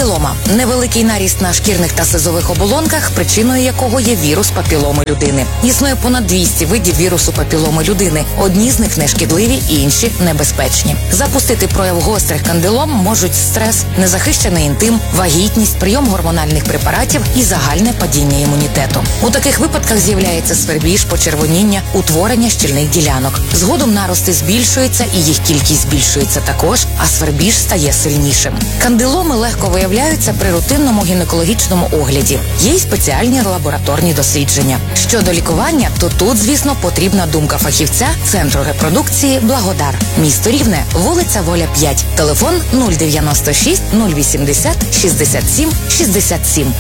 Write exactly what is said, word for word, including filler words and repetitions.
Кандилома – невеликий наріст на шкірних та слизових оболонках, причиною якого є вірус папіломи людини. Існує понад двісті видів вірусу папіломи людини. Одні з них нешкідливі, інші небезпечні. Запустити прояв гострих кандилом можуть стрес, незахищений інтим, вагітність, прийом гормональних препаратів і загальне падіння імунітету. У таких випадках з'являється свербіж, почервоніння, утворення щільних ділянок. Згодом нарости збільшуються і їх кількість збільшується також, а свербіж стає сильнішим. Кандиломи легко виявляються при рутинному гінекологічному огляді. Є й спеціальні лабораторні дослідження. Щодо лікування, то тут, звісно, потрібна думка фахівця Центру репродукції «Благодар». Місто Рівне, вулиця Воля, п'ять. Телефон нуль дев'яносто шість нуль вісімдесят шістдесят сім шістдесят сім.